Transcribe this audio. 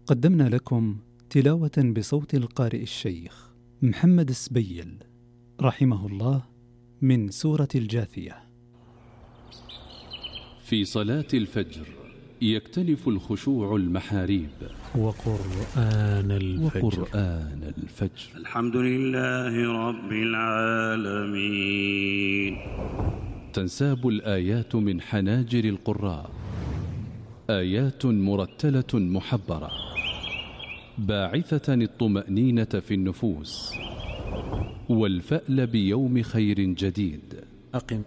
قدمنا لكم تلاوة بصوت القارئ الشيخ محمد السبيل رحمه الله من سورة الجاثية. في صلاة الفجر يكتنف الخشوع المحاريب وقرآن الفجر. الحمد لله رب العالمين. تنساب الآيات من حناجر القراء، آيات مرتلة محبرة باعثة الطمأنينة في النفوس والفأل بيوم خير جديد. أقم